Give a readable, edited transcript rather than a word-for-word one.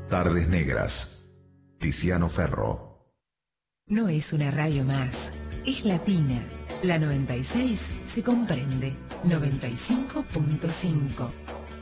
Tardes Negras. Tiziano Ferro. No es una radio más, es latina. La 96 se comprende. 95.5.